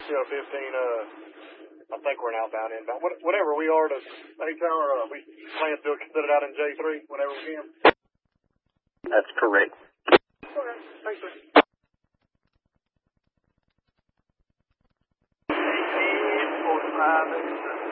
Yeah, 15, I think we're an outbound, inbound. Whatever we are to A-Tower, we plan to set it out in J3 whenever we can. That's correct. Okay, thanks, sir. 45